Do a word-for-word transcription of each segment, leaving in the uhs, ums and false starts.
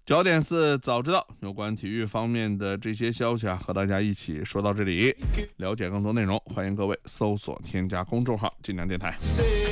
焦点四早知道，有关体育方面的这些消息啊，和大家一起说到这里。了解更多内容，欢迎各位搜索添加公众号“晋江电台”。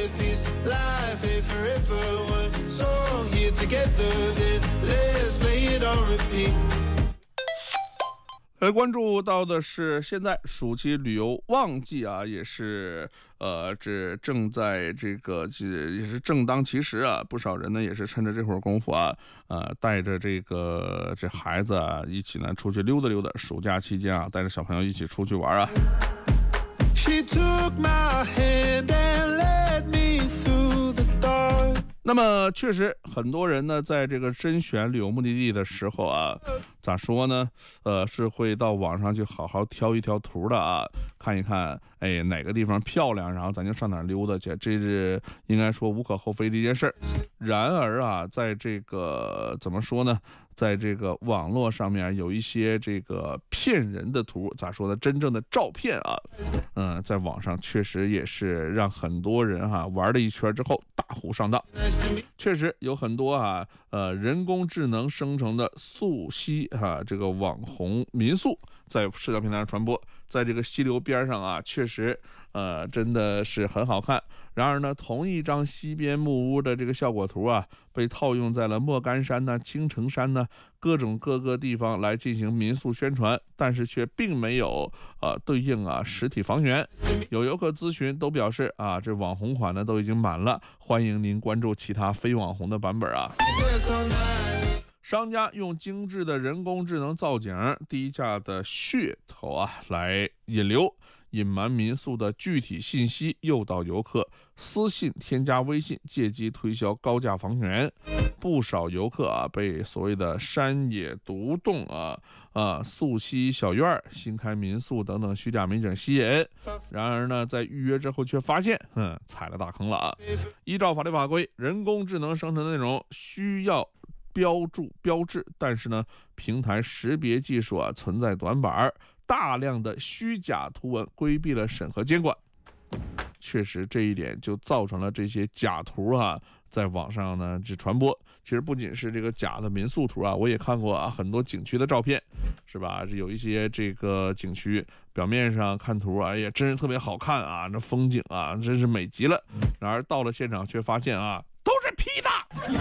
来关注到的是，现在暑期旅游旺季啊，也是呃，这正在这个也是正当其时啊。不少人呢也是趁着这会儿功夫啊，呃，带着这个这孩子啊一起呢出去溜达溜达。暑假期间啊，带着小朋友一起出去玩啊。She took my hand and led me through the dark. 那么确实很多人呢在这个甄选旅游目的地的时候啊，咋说呢，呃是会到网上去好好挑一挑图的啊，看一看哎哪个地方漂亮，然后咱就上哪儿溜达去，这是应该说无可厚非的一件事。然而啊，在这个怎么说呢，在这个网络上面有一些这个骗人的图，咋说呢，真正的照片啊，嗯、呃，在网上确实也是让很多人哈、啊、玩了一圈之后大呼上当。确实有很多啊，呃，人工智能生成的溯溪哈、啊，这个网红民宿在社交平台上传播，在这个溪流边上啊，确实呃真的是很好看。然而呢，同一张溪边木屋的这个效果图啊，被套用在了莫干山呢、青城山呢各种各个地方来进行民宿宣传，但是却并没有呃对应啊实体房源。有游客咨询都表示啊，这网红款呢都已经满了，欢迎您关注其他非网红的版本啊。商家用精致的人工智能造景、低价的噱头啊来引流，隐瞒民宿的具体信息，诱导游客私信添加微信，借机推销高价房源。不少游客啊被所谓的山野独栋啊啊溯溪小院、新开民宿等等虚假美景吸引，然而呢，在预约之后却发现，嗯，踩了大坑了啊！依照法律法规，人工智能生成的内容需要标注标志，但是呢，平台识别技术啊存在短板，大量的虚假图文规避了审核监管。确实这一点就造成了这些假图啊在网上呢只传播。其实不仅是这个假的民宿图啊，我也看过啊很多景区的照片，是吧？有一些这个景区表面上看图，哎呀，真是特别好看啊，那风景啊真是美极了。然而到了现场却发现啊，都是 P 的。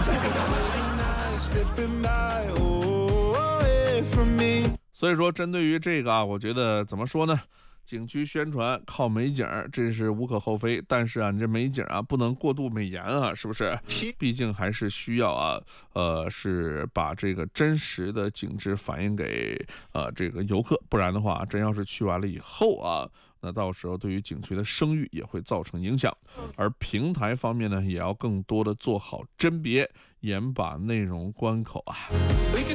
所以说针对于这个啊，我觉得怎么说呢，景区宣传靠美景，这是无可厚非，但是啊，你这美景啊不能过度美颜啊，是不是？毕竟还是需要啊，呃，是把这个真实的景致反映给呃这个游客，不然的话，真要是去完了以后啊，那到时候对于景区的声誉也会造成影响。而平台方面呢，也要更多的做好甄别，严把内容关口啊。